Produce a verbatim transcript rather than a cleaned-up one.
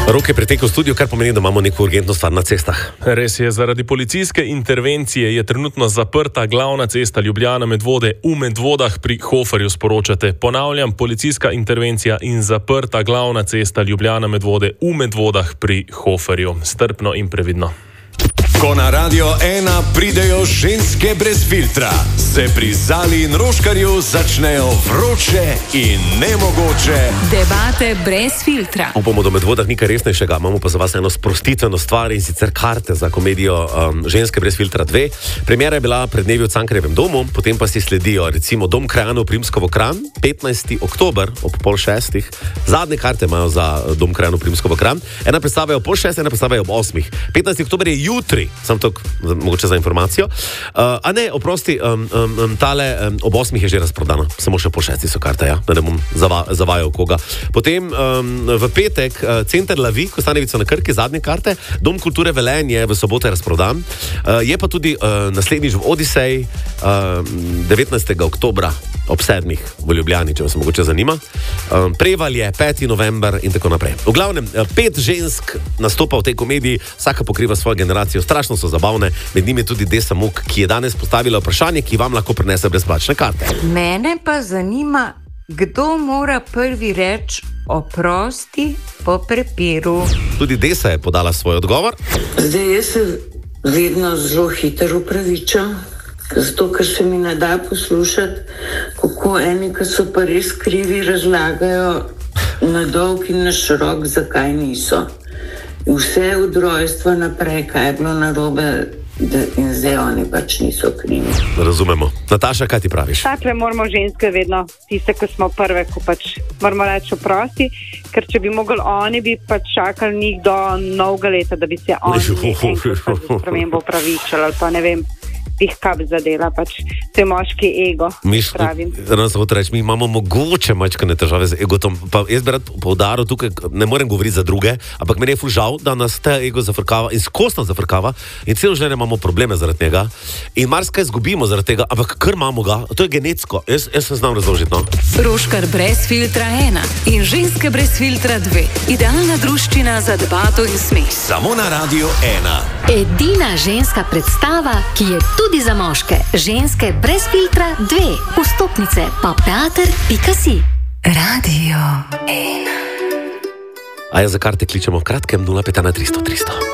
Rok je pretekel v studiu, kar pomeni, da imamo neko urgentno stvar na cestah. Res je, zaradi policijske intervencije je trenutno zaprta glavna cesta Ljubljana-Medvode v Medvodah pri Hoferju, sporočate. Ponavljam, policijska intervencija in zaprta glavna cesta Ljubljana-Medvode v Medvodah pri Hoferju. Strpno in previdno. Ko na Radio ena pridejo ženske brez filtra, se pri Zali in Roškarju začnejo vroče in nemogoče debate brez filtra. Upamo, da v Medvodah nikaj resnejšega, imamo pa za vas eno sprostitveno stvar in sicer karte za komedijo um, Ženske brez filtra dve. Premiera je bila pred dnevi v Cankarjevem domu, potem pa si sledijo recimo Dom krajanov Primskovo Kranj, petnajsti oktober ob pol šestih. Zadnje karte imajo za Dom krajanov Primskovo Kranj. Ena predstava je ob pol šestih, ena predstava je ob osmih. petnajsti oktober je jutri. Sam to, mogoče za informacijo. Uh, a ne, oprosti, um, um, tale um, ob osmih je že razprodano. Samo še po šesti so karte, ja? Da ne bom zava, zavajal koga. Potem um, v petek uh, Center Lavi, Kostanjevica na Krki, zadnje karte. Dom kulture Velenje je v soboto razprodan. Uh, je pa tudi uh, naslednjič v Odiseji uh, devetnajstega oktobra ob sedmih v Ljubljani, če vas mogoče zanima. Um, Prevalje, peti november in tako naprej. V glavnem, pet žensk nastopa v tej komediji, vsaka pokriva svojo generacijo, strašno so zabavne, med njimi je tudi Desa Muk, ki je danes postavila vprašanje, ki vam lahko prinese brezplačne karte. Mene pa zanima, kdo mora prvi reči oprosti po prepiru. Tudi Desa je podala svoj odgovor. Zdaj, jaz se vedno zelo hitro upravičam, zato, ker se mi ne da poslušati, kako eni, ki so pa res krivi, razlagajo na dolg in na širok, zakaj niso. Vse od rojstva naprej, kaj je bilo narobe, in zdaj oni pač niso krivi. Razumemo. Nataša, kaj ti praviš? Takle moramo ženske vedno, tiste, ki smo prve, ko pač moramo reči oprosti, ker če bi mogli oni, bi pač čakali njih do novega leta, da bi se oni spremembo upravičali, ali pa ne vem, tih kap zadela, pač to je moški ego. Mislim, reči, mi imamo mogoče mačkane težave z egotom, pa jaz bi rad poudaril tukaj, ne morem govoriti za druge, ampak meni je ful žal, da nas te ego zafrkava in skosno zafrkava in celo življenje imamo probleme zaradi njega in marsikaj izgubimo zaradi tega, ampak kar imamo ga, to je genetsko, jaz, jaz se znam razložiti, no. Roškar brez filtra ena in Ženske brez filtra dve. Idealna druščina za debato in smeh. Samo na Radio ena. Edina ženska predstava, ki je tudi za moške. Ženske brez filtra dve. Vstopnice pa teater pika si. Radio ena. A ja, za karte kličemo v kratkem nula pet ena tristo tristo.